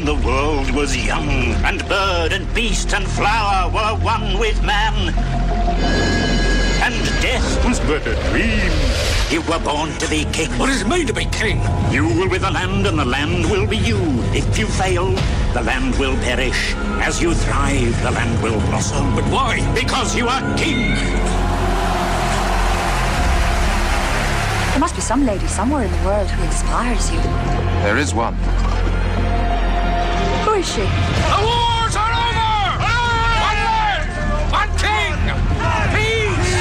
when the world was young, and bird and beast and flower were one with man. And death was but a dream. You were born to be king. What does it mean to be king? You will be the land, and the land will be you. If you fail, the land will perish. As you thrive, the land will blossom. But why? Because you are king. There must be some lady somewhere in the world who inspires you. There is one. Who is she? The wars are over! One land! One king! Peace!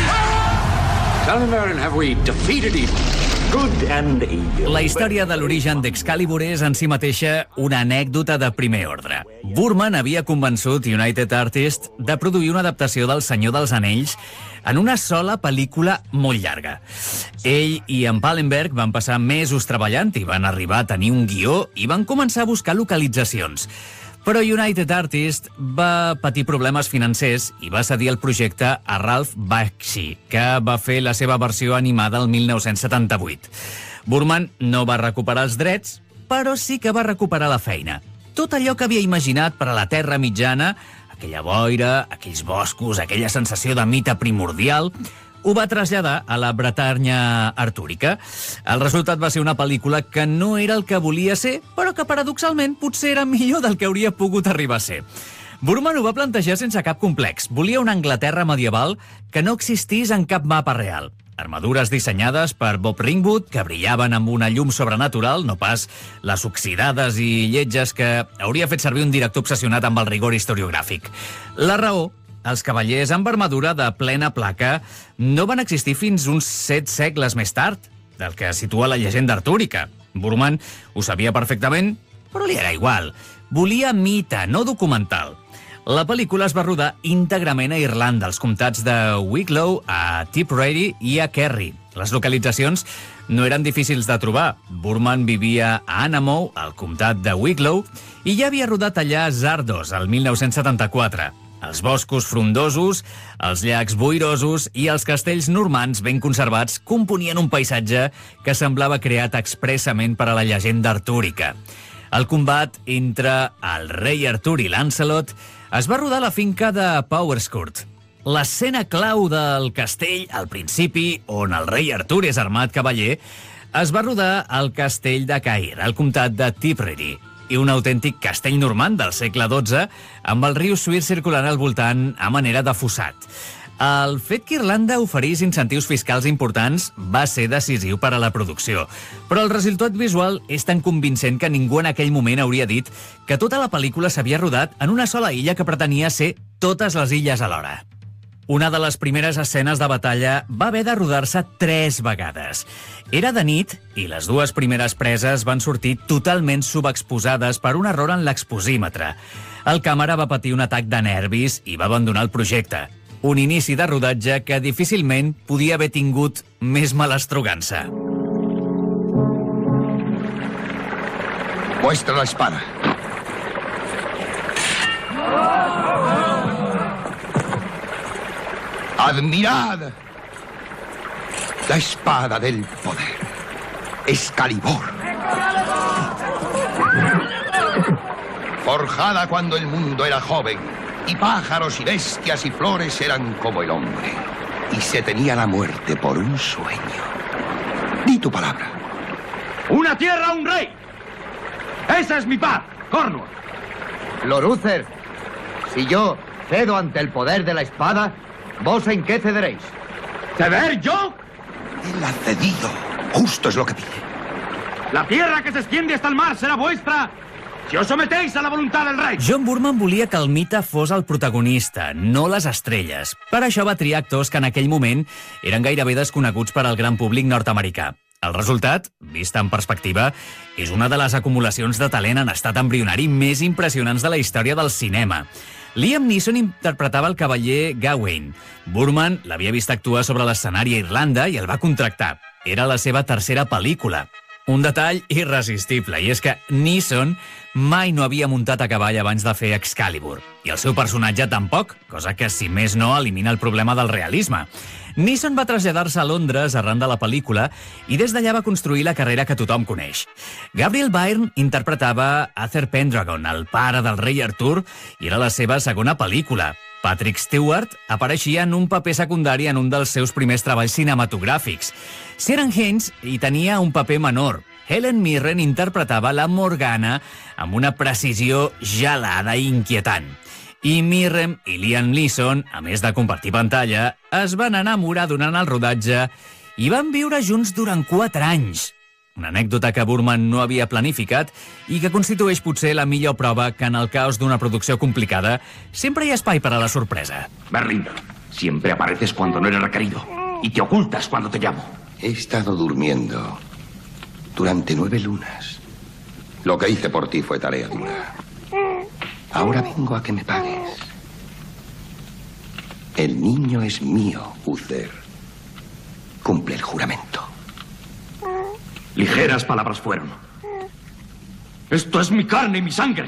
Tell me, Merlin, have we defeated evil? Good and evil. La història de l'origen d'Excalibur és en si mateixa una anècdota de primer ordre. Burman havia convençut United Artists de produir una adaptació del Senyor dels Anells en una sola pel·lícula molt llarga. Ell i en Pallenberg van passar mesos treballant i van arribar a tenir un guió i van començar a buscar localitzacions. Però United Artists va patir problemes financers i va cedir el projecte a Ralph Bakshi, que va fer la seva versió animada el 1978. Burman no va recuperar els drets, però sí que va recuperar la feina. Tot allò que havia imaginat per a la Terra Mitjana, aquella boira, aquells boscos, aquella sensació de mite primordial, ho va traslladar a la Bretanya artúrica. El resultat va ser una pel·lícula que no era el que volia ser, però que paradoxalment potser era millor del que hauria pogut arribar a ser. Burman ho va plantejar sense cap complex. Volia una Anglaterra medieval que no existís en cap mapa real. Armadures dissenyades per Bob Ringwood, que brillaven amb una llum sobrenatural, no pas les oxidades i lletges que hauria fet servir un director obsessionat amb el rigor historiogràfic. La raó: els cavallers amb armadura de plena placa no van existir fins uns 7 segles més tard, del que situa la llegenda artúrica. Burman ho sabia perfectament, però li era igual. Volia mite, no documental. La pel·lícula es va rodar íntegrament a Irlanda, als comtats de Wicklow, a Tipperary i a Kerry. Les localitzacions no eren difícils de trobar. Burman vivia a Anamoe, al comtat de Wicklow, i ja havia rodat allà Zardos, el 1974. Els boscos frondosos, els llacs boirosos i els castells normands ben conservats componien un paisatge que semblava creat expressament per a la llegenda artúrica. El combat entre el rei Artur i Lancelot es va rodar a la finca de Powerscourt. L'escena clau del castell, al principi, on el rei Artur és armat cavaller, es va rodar al castell de Cair, al comtat de Tipperary, i un autèntic castell normand del segle XII, amb el riu Suir circulant al voltant a manera de fossat. El fet que Irlanda oferís incentius fiscals importants va ser decisiu per a la producció, però el resultat visual és tan convincent que ningú en aquell moment hauria dit que tota la pel·lícula s'havia rodat en una sola illa que pretenia ser totes les illes alhora. Una de les primeres escenes de batalla va haver de rodar-se 3 vegades. Era de nit i les 2 primeres preses van sortir totalment subexposades per un error en l'exposímetre. El càmera va patir un atac de nervis i va abandonar el projecte. Un inici de rodatge que difícilment podia haver tingut més malestrogança. Muestra la espada. Admirad la espada del poder. Excalibur. Forjada cuando el mundo era joven y pájaros y bestias y flores eran como el hombre, y se tenía la muerte por un sueño. Di tu palabra. ¡Una tierra, un rey! ¡Esa es mi paz, Cornwall! Lord Uther, si yo cedo ante el poder de la espada, ¿vos en qué cederéis? ¿Ceder yo? Él ha cedido. Justo es lo que pide. La tierra que se extiende hasta el mar será vuestra si os sometéis a la voluntad del rei. John Boorman volia que el mite fos el protagonista, no les estrelles. Per això va triar actors que en aquell moment eren gairebé desconeguts per al gran públic nord-americà. El resultat, vist en perspectiva, és una de les acumulacions de talent en estat embrionari més impressionants de la història del cinema. Liam Neeson interpretava el cavaller Gawain. Boorman l'havia vist actuar sobre l'escenari a Irlanda i el va contractar. Era la seva tercera pel·lícula. Un detall irresistible, i és que Neeson mai no havia muntat a cavall abans de fer Excalibur. I el seu personatge tampoc, cosa que, si més no, elimina el problema del realisme. Neeson va traslladar-se a Londres arran de la pel·lícula i des d'allà va construir la carrera que tothom coneix. Gabriel Byrne interpretava Uther Pendragon, el pare del rei Artur, i era la seva segona pel·lícula. Patrick Stewart apareixia en un paper secundari en un dels seus primers treballs cinematogràfics. Ciarán Hinds hi tenia un paper menor. Helen Mirren interpretava la Morgana amb una precisió gelada i inquietant. I Mirren i Liam Neeson, a més de compartir pantalla, es van enamorar durant el rodatge i van viure junts durant 4 anys. Una anècdota que Boorman no havia planificat i que constitueix potser la millor prova que en el caos d'una producció complicada sempre hi ha espai per a la sorpresa. Merlin, siempre apareces cuando no eres requerido y te ocultas cuando te llamo. He estado durmiendo durante 9 lunas. Lo que hice por ti fue tarea dura. Ahora vengo a que me pagues. El niño es mío, Uther. Cumple el juramento. Ligeras palabras fueron. Esto es mi carne y mi sangre.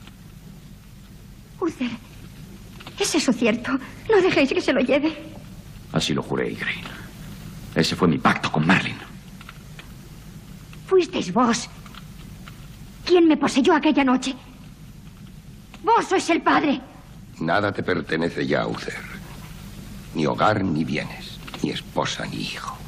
Uther, ¿es eso cierto? No dejéis que se lo lleve. Así lo juré, Igraine. Ese fue mi pacto con Merlin. Fuisteis vos quien me poseyó aquella noche. Vos sois el padre. Nada te pertenece ya, Uther. Ni hogar ni bienes, ni esposa ni hijo.